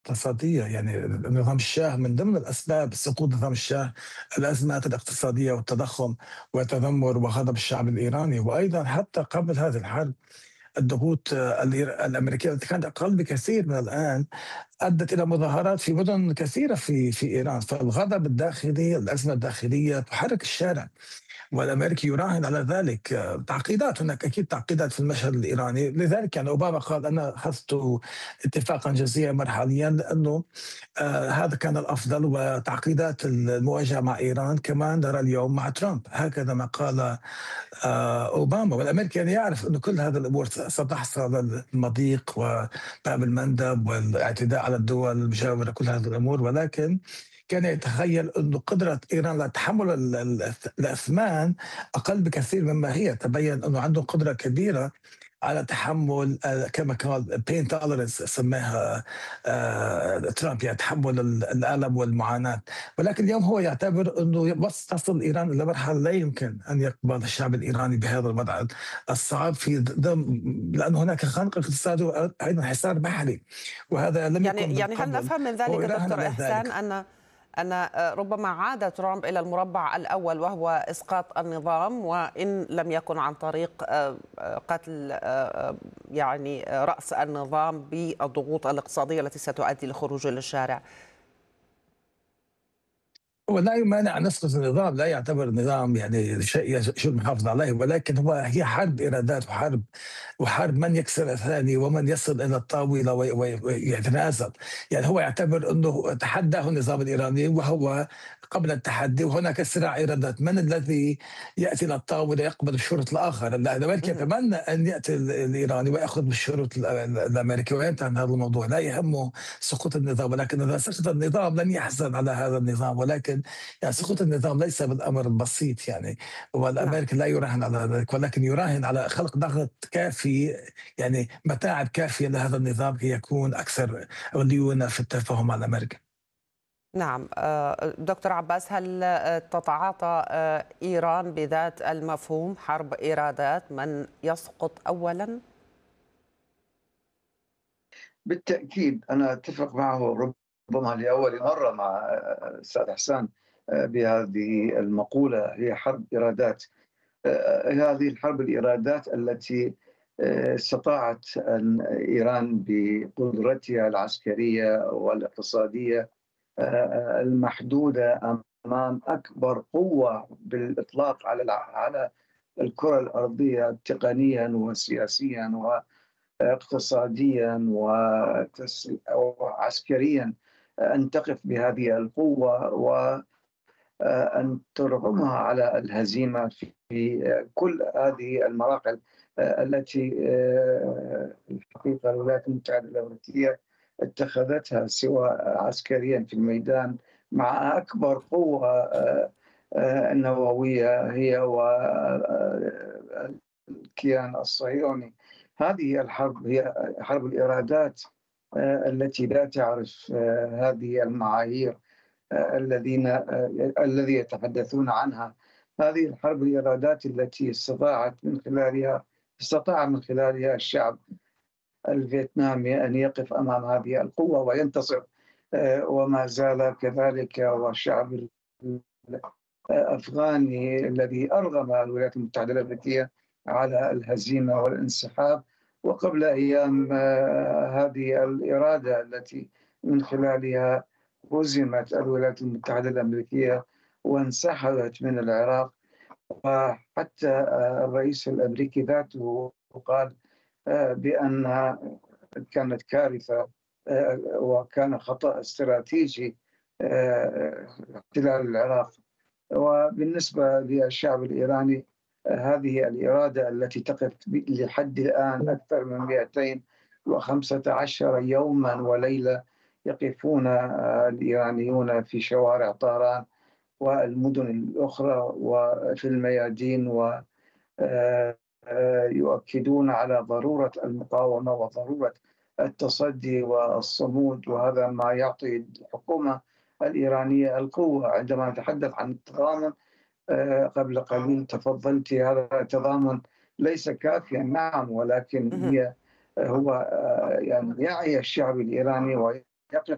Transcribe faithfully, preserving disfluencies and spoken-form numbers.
اقتصادية. يعني نظام الشاه من ضمن الأسباب سقوط نظام الشاه الأزمات الاقتصادية والتضخم وتذمر وغضب الشعب الإيراني، وأيضا حتى قبل هذه الحرب الضغوط آه، الإير- الأمريكية التي كانت أقل بكثير من الآن أدت إلى مظاهرات في مدن كثيرة في في إيران. فالغضب الداخلي، الأزمة الداخلية تحرك الشارع، والامريكي يراهن على ذلك. آه، تعقيدات، هناك اكيد تعقيدات في المشهد الايراني. لذلك يعني اوباما قال انا اخذت اتفاقا جزئيا مرحليا، لانه آه هذا كان الافضل. وتعقيدات المواجهه مع ايران كمان نرى اليوم مع ترامب، هكذا ما قال آه اوباما. والامريكي يعني يعرف انه كل هذه الامور ستحصل، المضيق وباب المندب والاعتداء على الدول المجاوره، كل هذه الامور. ولكن كان يتخيل أن قدرة إيران على تحمل ال- ال- الأثمان أقل بكثير مما هي. تبين أنه عندهم قدرة كبيرة على تحمل، آه، كما قال بين تولرنس سماها آه، ترامب، يعني تحمل ال- الألم والمعاناة. ولكن اليوم هو يعتبر أنه بس تصل إيران إلى مرحلة لا يمكن أن يقبل الشعب الإيراني بهذا الوضع الصعب، في ضمن، لأن هناك خنق اقتصادي وأيضا حصار بحري، وهذا لم يعني يكن من يعني هل قبل. نفهم من وهو ذلك يراهن دكتور على إحسان ذلك. أن أن ربما عاد ترامب إلى المربع الأول، وهو إسقاط النظام، وإن لم يكن عن طريق آه، آه، قتل آه، آه، يعني آه، رأس النظام بالضغوط الاقتصادية التي ستؤدي لخروجه للشارع؟ هو لا يمانع أن يسقط النظام، لا يعتبر النظام يعني شيء يجب المحافظة عليه، ولكن هو هي حرب إيرادات، وحرب وحرب من يكسر الثاني ومن يصل إلى الطاولة وي- وي- ويتنازل. يعني هو يعتبر أنه تحداه النظام الإيراني، وهو قبل التحدي وهناك صراع إيرادات، من الذي يأتي إلى الطاولة يقبل الشروط الآخر. الأمريكي مهم. يتمنى أن يأتي ال- الإيراني ويأخذ بالشروط ال- ال- الأمريكي وينتهي من هذا الموضوع، لا يهمه سقوط النظام. ولكن إذا سقط النظام لن يحزن على هذا النظام، ولكن يعني سقوط النظام ليس بالامر البسيط يعني. نعم. والامريكي لا يراهن على ذلك، ولكن يراهن على خلق ضغط كافي، يعني متاعب كافيه لهذا النظام كي يكون اكثر ليونه في التفاهم مع الامريكا. نعم. آه، دكتور عباس، هل آه، تتعاطى آه، إيران بذات المفهوم حرب إيرادات، من يسقط أولا؟ بالتأكيد أنا أتفق معه، ربما لأول مرة مع الأستاذ إحسان بهذه المقولة. هي حرب إيرادات. هذه الحرب الإيرادات التي استطاعت أن إيران بقدرتها العسكرية والاقتصادية المحدودة أمام أكبر قوة بالإطلاق على على الكرة الأرضية تقنيا وسياسيا اقتصاديا وتس- وعسكريا، أن تقف بهذه القوة وأن ترغمها على الهزيمة في كل هذه المراحل التي الحقيقة الولايات المتحدة الأمريكية اتخذتها، سواء عسكريا في الميدان مع أكبر قوة نووية هي والكيان الصهيوني. هذه الحرب هي حرب الإيرادات آه، التي لا تعرف آه، هذه المعايير آه، الذين آه، الذي يتحدثون عنها. هذه الحرب الإيرادات التي استطاعت من خلالها استطاع من خلالها الشعب الفيتنامي أن يقف أمام هذه القوة وينتصر، آه، وما زال كذلك. والشعب الأفغاني الذي أرغم الولايات المتحدة الأمريكية على الهزيمة والانسحاب، وقبل أيام آه، هذه الإرادة التي من خلالها هزمت الولايات المتحدة الأمريكية وانسحبت من العراق. وحتى آه، الرئيس الأمريكي ذاته قال آه، بأنها كانت كارثة آه، وكان خطأ استراتيجي آه، احتلال العراق. وبالنسبة للشعب الإيراني، آه، هذه الإرادة التي تقف لحد الآن أكثر من مئتين وخمسة عشر يوما وليلة يقفون آه، الإيرانيون في شوارع طهران والمدن الأخرى وفي الميادين، و آه، آه، يؤكدون على ضرورة المقاومة وضرورة التصدي والصمود. وهذا ما يعطي الحكومة الإيرانية القوة. عندما نتحدث عن التضامن، آه، قبل قليل تفضلت، هذا التضامن ليس كافيا، نعم، ولكن مهم. هي هو آه، يعني يعي الشعب الإيراني ويقف